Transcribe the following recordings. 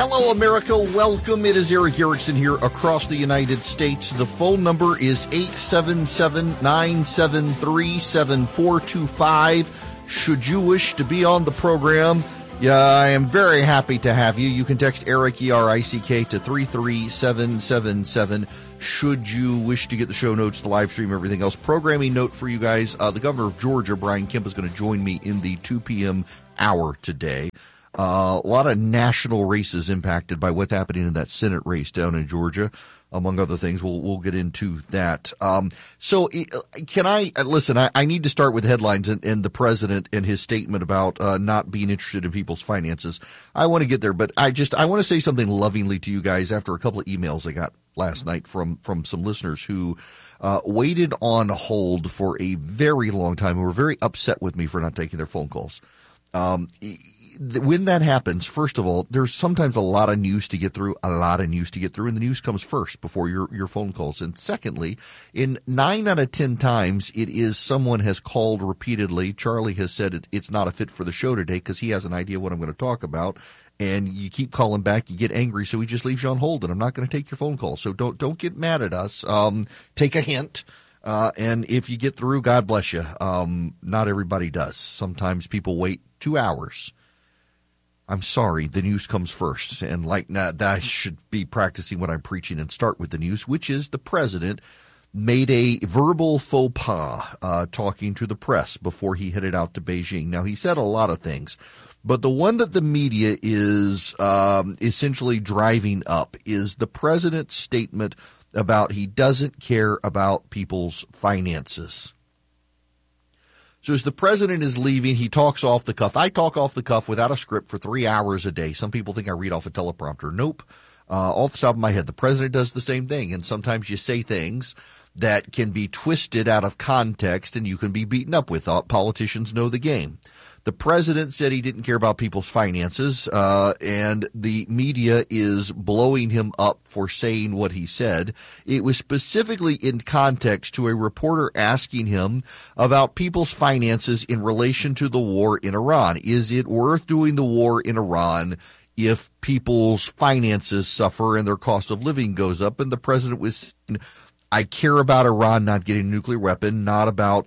Hello, America. Welcome. It is Eric Erickson here across the United States. The phone number is 877-973-7425. Should you wish to be on the program, I am very happy to have you. You can text Eric, E-R-I-C-K, to 33777. Should you wish to get the show notes, the live stream, everything else. Programming note for you guys. The governor of Georgia, Brian Kemp, is going to join me in the 2 p.m. hour today. A lot of national races impacted by what's happening in that Senate race down in Georgia, among other things. We'll get into that. So can I listen? I need to start with headlines and the president and his statement about not being interested in people's finances. I want to get there, but I want to say something lovingly to you guys after a couple of emails I got last night from some listeners who waited on hold for a very long time, who were very upset with me for not taking their phone calls. When that happens, first of all, there's sometimes a lot of news to get through, and the news comes first before your phone calls. And secondly, in 9 out of 10 times, it is someone has called repeatedly. Charlie has said it's not a fit for the show today because he has an idea what I'm going to talk about. And you keep calling back, you get angry, so he just leaves you on hold, and I'm not going to take your phone call. So don't get mad at us. Take a hint. And if you get through, God bless you. Not everybody does. Sometimes people wait 2 hours. I'm sorry, the news comes first, and I should be practicing what I'm preaching and start with the news, which is the president made a verbal faux pas talking to the press before he headed out to Beijing. Now, he said a lot of things, but the one that the media is essentially driving up is the president's statement about he doesn't care about people's finances. So as the president is leaving, he talks off the cuff. I talk off the cuff without a script for 3 hours a day. Some people think I read off a teleprompter. Nope. Off the top of my head, the president does the same thing. And sometimes you say things that can be twisted out of context and you can be beaten up with. Politicians know the game. The president said he didn't care about people's finances, and the media is blowing him up for saying what he said. It was specifically in context to a reporter asking him about people's finances in relation to the war in Iran. Is it worth doing the war in Iran if people's finances suffer and their cost of living goes up? And the president was saying, I care about Iran not getting a nuclear weapon, not about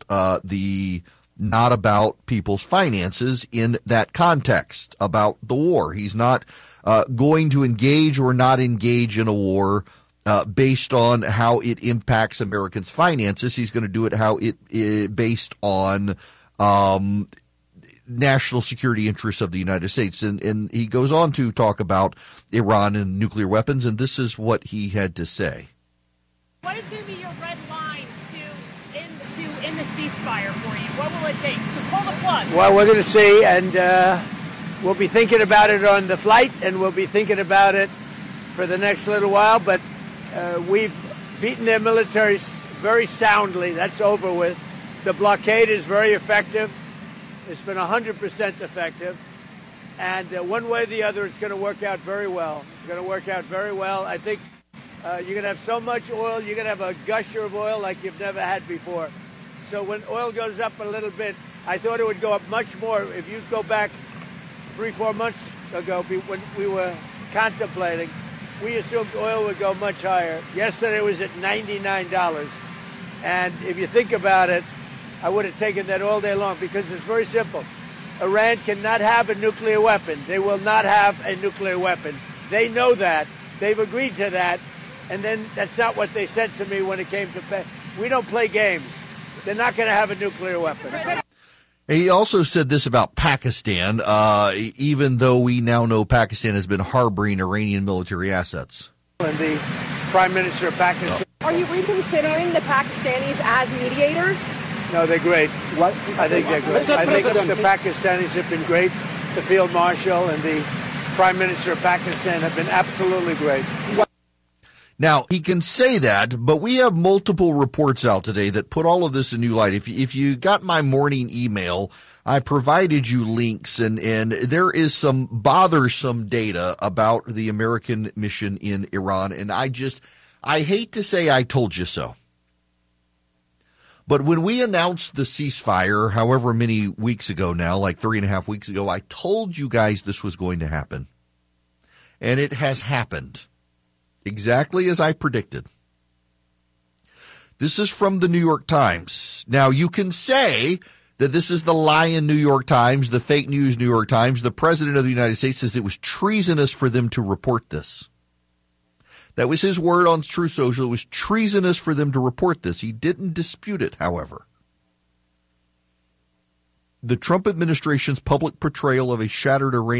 people's finances in that context about the war. He's not going to engage or not engage in a war based on how it impacts Americans' finances. He's going to do it how it based on national security interests of the United States. And he goes on to talk about Iran and nuclear weapons, and this is what he had to say. What is going to be your red line to end the ceasefire for you? What will it take to pull the plug? Well, we're going to see, and we'll be thinking about it on the flight, and we'll be thinking about it for the next little while. But we've beaten their militaries very soundly. That's over with. The blockade is very effective. It's been 100% effective. And one way or the other, it's going to work out very well. It's going to work out very well. I think you're going to have so much oil, you're going to have a gusher of oil like you've never had before. So when oil goes up a little bit, I thought it would go up much more. If you go back 3-4 months ago when we were contemplating, we assumed oil would go much higher. Yesterday it was at $99. And if you think about it, I would have taken that all day long because it's very simple. Iran cannot have a nuclear weapon. They will not have a nuclear weapon. They know that. They've agreed to that. And then that's not what they said to me when it came to pay. We don't play games. They're not going to have a nuclear weapon. He also said this about Pakistan, even though we now know Pakistan has been harboring Iranian military assets. And the Prime Minister of Pakistan. Are you reconsidering the Pakistanis as mediators? No, they're great. What? I think they're great. I think the Pakistanis have been great. The Field Marshal and the Prime Minister of Pakistan have been absolutely great. Now, he can say that, but we have multiple reports out today that put all of this in new light. If you got my morning email, I provided you links, and there is some bothersome data about the American mission in Iran, and I hate to say I told you so. But when we announced the ceasefire, however many weeks ago now, like 3.5 weeks ago, I told you guys this was going to happen. And it has happened. Exactly as I predicted. This is from the New York Times. Now, you can say that this is the lying New York Times, the fake news New York Times. The President of the United States says it was treasonous for them to report this. That was his word on Truth Social. It was treasonous for them to report this. He didn't dispute it, however. The Trump administration's public portrayal of a shattered Iranian